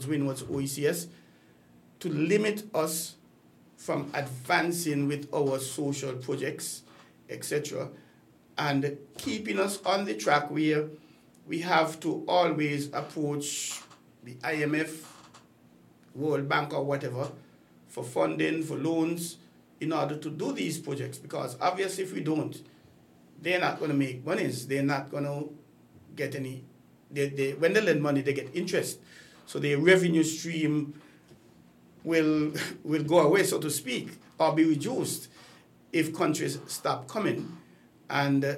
when it was OECS, to limit us from advancing with our social projects, etc., and keeping us on the track where we have to always approach the IMF, World Bank, or whatever for funding, for loans, in order to do these projects. Because obviously, if we don't, they're not going to make monies. They're not going to get any. When they lend money, they get interest. So the revenue stream will go away, so to speak, or be reduced if countries stop coming. And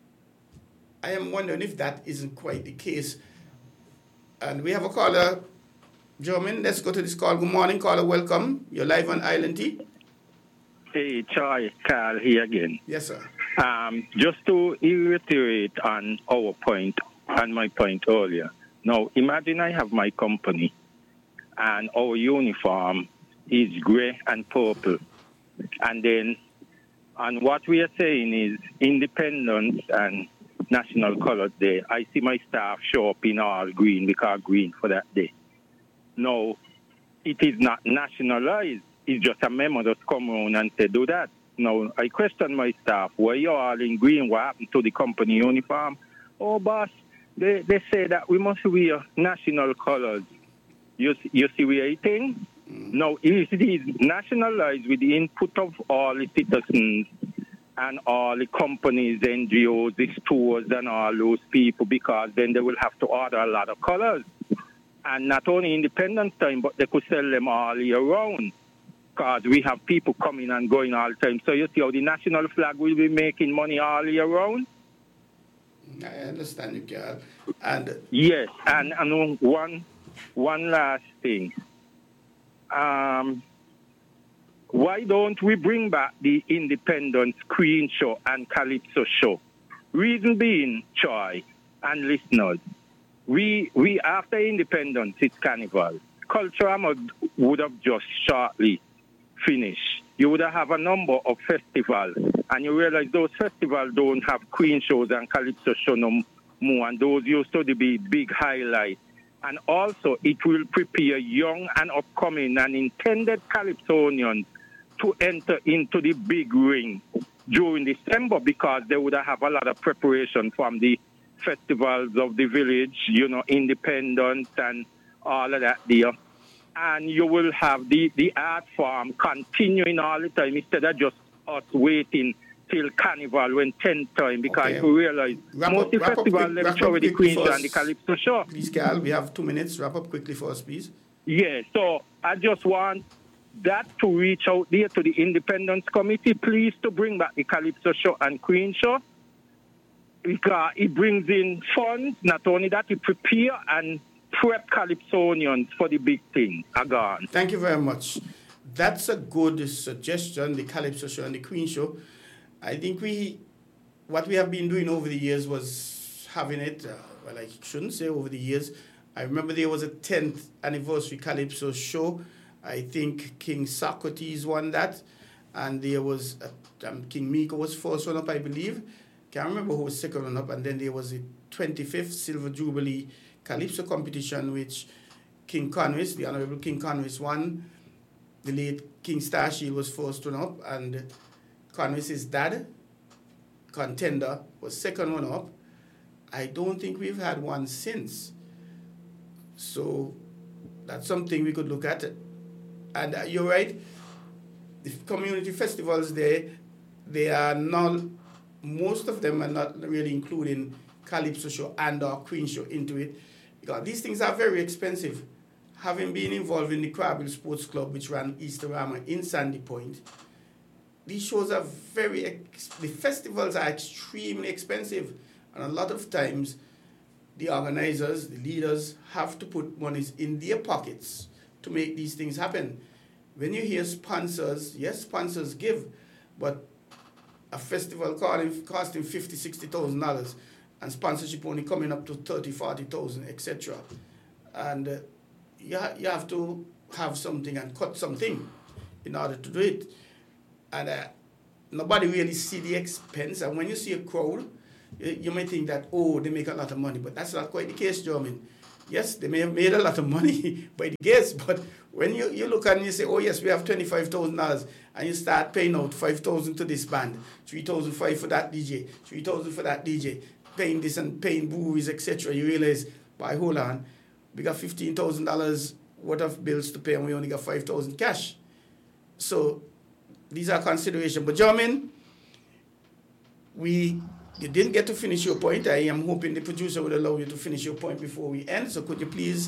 I am wondering if that isn't quite the case. And we have a caller. Jermaine, let's go to this call. Good morning, caller. Welcome. You're live on Island T. Hey, Troy, Carl here again. Yes, sir. Just to reiterate on our point and my point earlier. Now, imagine I have my company and our uniform is gray and purple. And then, and what we are saying is Independence and National Colors Day. I see my staff show up in all green because green for that day. No, it is not nationalized. It's just a memo that come around and say, do that. Now, I question my staff, why you all in green? What happened to the company uniform? Oh, boss, they say that we must wear national colors. You see where it is? Now, it is nationalized with the input of all the citizens and all the companies, NGOs, the stores, and all those people, because then they will have to order a lot of colors. And not only Independence time, but they could sell them all year round, because we have people coming and going all the time. So you see how the national flag will be making money all year round? I understand you, Carl. And yes, and one last thing. Why don't we bring back the Independence Queen Show and Calypso Show? Reason being, Troy and listeners, we after independence, it's carnival. Culture would have just shortly finished. You would have a number of festivals, and you realize those festivals don't have Queen shows and Calypso show no more, and those used to be big highlights. And also, it will prepare young and upcoming and intended Calypsonians to enter into the big ring during December, because they would have a lot of preparation from the festivals of the village, Independence and all of that there. And you will have the art form continuing all the time instead of just us waiting till carnival when 10th time, because we realize most of the festivals them show with the Queen and the Calypso show. Please, Carl, we have 2 minutes. Wrap up quickly for us, please. Yeah, so I just want that to reach out there to the Independence Committee, please, to bring back the Calypso show and Queen show, because it brings in funds. Not only that, it prepare and prep Calypsonians for the big thing. Again. Thank you very much. That's a good suggestion, the Calypso show and the Queen show. I think what we have been doing over the years was having it, well, I shouldn't say over the years. I remember there was a 10th anniversary Calypso show. I think King Socrates won that. And there was, King Miko was first one up, I believe. Can't remember who was second one up. And then there was the 25th Silver Jubilee Calypso competition, which King Conwis, the Honorable King Conwis, won. The late King Starshield was first one up. And Conwis's dad, Contender, was second one up. I don't think we've had one since. So that's something we could look at. And you're right, the community festivals they are not, most of them are not really including Calypso show and or Queen show into it, because these things are very expensive. Having been involved in the Crabwell Sports Club, which ran Easter Rama in Sandy Point, these shows are the festivals are extremely expensive, and a lot of times the organizers, the leaders, have to put monies in their pockets to make these things happen. When you hear sponsors, yes, sponsors give, but a festival costing $50,000, $60,000, and sponsorship only coming up to $30,000, $40,000, etc. And you have to have something and cut something in order to do it. And nobody really see the expense. And when you see a crowd, you may think that, they make a lot of money. But that's not quite the case, Jermaine. Yes, they may have made a lot of money by the gates, but when you look and you say, oh yes, we have $25,000, and you start paying out $5,000 to this band, $3,500 for that DJ, $3,000 for that DJ, paying this and paying breweries, etc., you realize, by hold on, we got $15,000 worth of bills to pay, and we only got $5,000 cash. So these are considerations. But Jermaine, you didn't get to finish your point. I am hoping the producer would allow you to finish your point before we end. So could you please?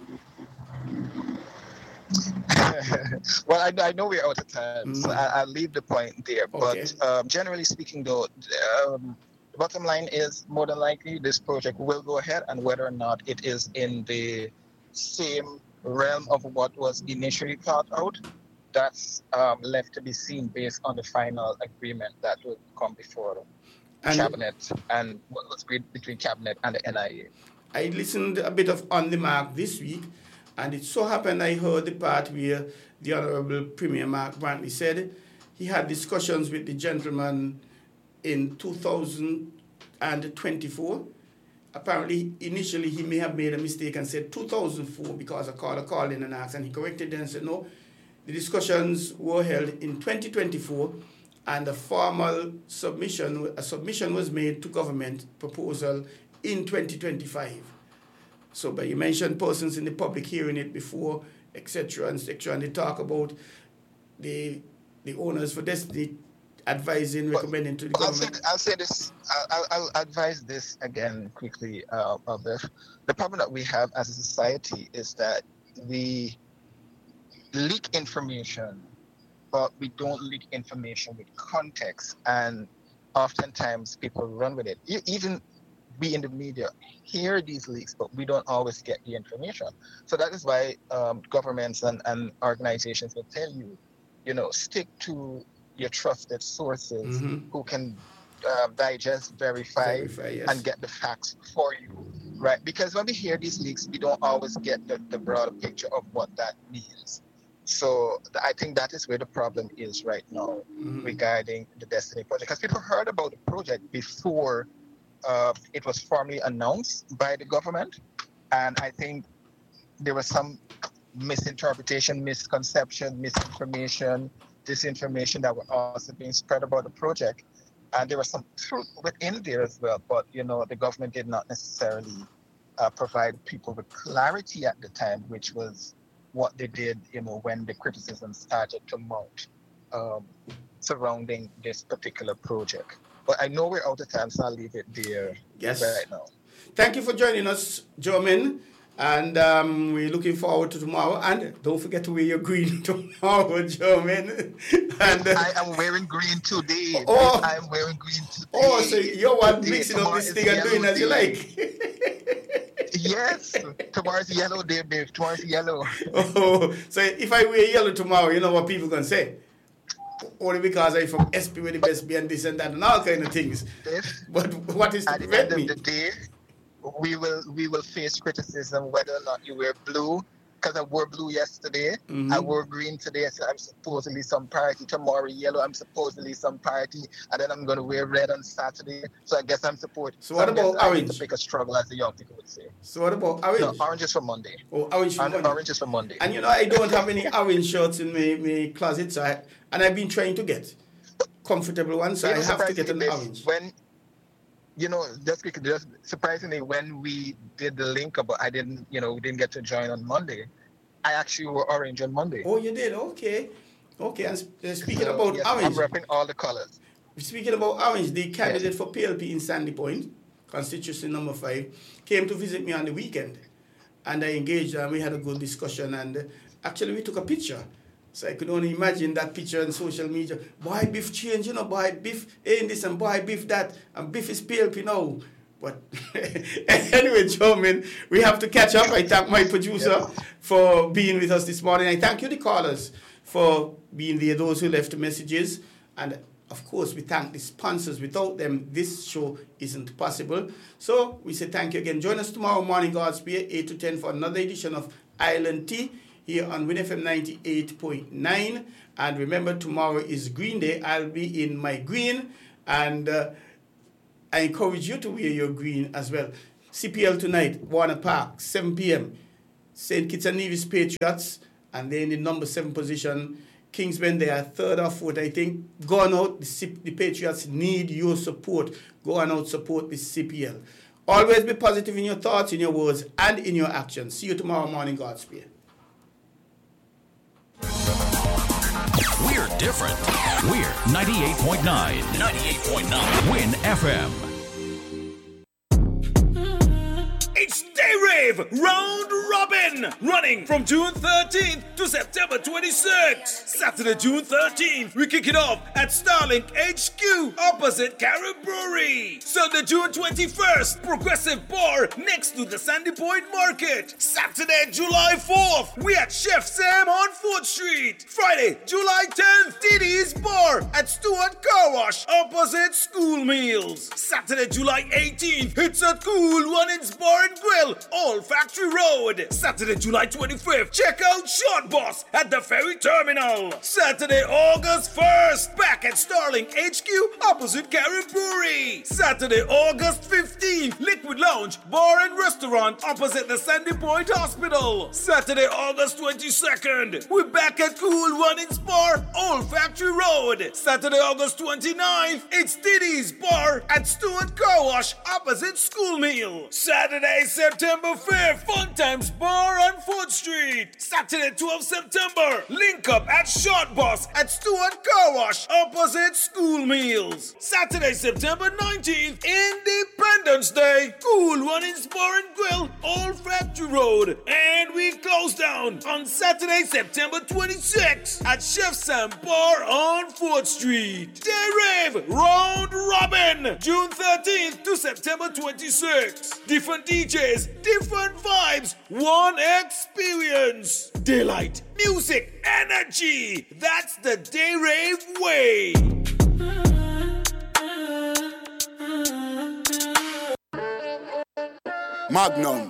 Well, I know we're out of time, so I'll leave the point there. Okay. But generally speaking, though, the bottom line is more than likely this project will go ahead, and whether or not it is in the same realm of what was initially thought out, that's left to be seen based on the final agreement that will come before Cabinet and what was agreed between Cabinet and the NIA. I listened a bit of On the Mark this week, and it so happened I heard the part where the Honorable Premier Mark Brantley said he had discussions with the gentleman in 2024. Apparently, initially he may have made a mistake and said 2004 because a caller called in and asked, and he corrected it and said, no, the discussions were held in 2024, and a formal submission was made to government proposal in 2025. So, but you mentioned persons in the public hearing it before, etc., and they talk about the owners for Destiny advising, recommending to the government. I'll say this. I'll advise this again quickly. The problem that we have as a society is that we leak information, but we don't leak information with context, and oftentimes people run with it. Even we in the media hear these leaks, but we don't always get the information. So that is why governments and organizations will tell you, stick to your trusted sources who can digest, verify yes, and get the facts for you, right? Because when we hear these leaks, we don't always get the broader picture of what that means. So I think that is where the problem is right now regarding the Destiny project. Because people heard about the project before it was formally announced by the government. And I think there was some misinterpretation, misconception, misinformation, disinformation that were also being spread about the project. And there was some truth within there as well. But, the government did not necessarily provide people with clarity at the time, which was what they did, when the criticism started to mount surrounding this particular project. But I know we're out of time, so I'll leave it there right now. Thank you for joining us, Jermaine. And we're looking forward to tomorrow. And don't forget to wear your green tomorrow, Jermaine. And I am wearing green today. Oh, I'm wearing green today. Oh, so you're one mixing up this thing and doing as you like. Yes, tomorrow's yellow day, babe. Tomorrow's yellow. Oh, so if I wear yellow tomorrow, you know what people gonna say? Only because I'm from SP with the best and this and that and all kind of things. But what is to prevent me? At the end of the day, we will face criticism whether or not you wear blue. Because I wore blue yesterday, I wore green today, so I'm supposedly some party. Tomorrow yellow, I'm supposedly some party, and then I'm going to wear red on Saturday. So I guess I'm supporting. So what about orange? To pick a struggle, as the young people would say. So what about orange? No, orange is for Monday. Oh, orange for Monday. Orange is for Monday. And I don't have any orange shirts in my closet, so and I've been trying to get comfortable ones, so I have to get an orange. When just surprisingly, when we did the link up, we didn't get to join on Monday. I actually wore orange on Monday. Oh, you did? Okay. And speaking about orange, I'm repping all the colors. Speaking about orange, the candidate for PLP in Sandy Point, constituency number 5, came to visit me on the weekend, and I engaged and we had a good discussion, and actually we took a picture. So I could only imagine that picture on social media. Boy, Biff change, boy, Biff ain't this and boy, Biff that, and Biff is PLP now. But anyway, Jermaine, we have to catch up. I thank my producer for being with us this morning. I thank you, the callers, for being there, those who left messages. And, of course, we thank the sponsors. Without them, this show isn't possible. So we say thank you again. Join us tomorrow morning, God's Spear, 8 to 10 for another edition of Island Tea here on WinFM 98.9. And remember, tomorrow is Green Day. I'll be in my green, and I encourage you to wear your green as well. CPL tonight, Warner Park, 7 p.m. St. Kitts and Nevis Patriots, and they're in the number 7 position. Kingsmen, they are 3rd or 4th, I think. Go on out. The Patriots need your support. Go on out, support the CPL. Always be positive in your thoughts, in your words, and in your actions. See you tomorrow morning, Godspeed. We're different. We're 98.9. 98.9. Win FM. It's Day Rave Round Robin, running from June 13th to September 26th. Saturday, June 13th, we kick it off at Starlink HQ, opposite Carib Brewery. Sunday, June 21st, Progressive Bar next to the Sandy Point Market. Saturday, July 4th, we at Chef Sam on 4th Street. Friday, July 10th, Diddy's Bar at Stewart Car Wash, opposite School Meals. Saturday, July 18th, it's at Cool Runnings Bar and Grill, Old Factory Road. Saturday, July 25th, check out Short Boss at the Ferry Terminal. Saturday, August 1st, back at Starling HQ, opposite Carib Brewery. Saturday, August 15th, Liquid Lounge, Bar and Restaurant, opposite the Sandy Point Hospital. Saturday, August 22nd, we're back at Cool Runnings Bar, Old Factory Road. Saturday, August 29th, it's Diddy's Bar at Stewart Car Wash, opposite School Meal. Saturday, September 5th, Fun Times Bar on 4th Street. Saturday, 12th September, link up at Short Boss at Stewart Car Wash, opposite School Meals. Saturday, September 19th, Independence Day, Cool Runnings Bar and Grill, Old Factory Road. And we close down on Saturday, September 26th at Chef Sam Bar on 4th Street. Day Rave Round Robin, June 13th to September 26th. Different DJs, different vibes, one experience. Daylight, music, energy. That's the Day Rave way. Magnum.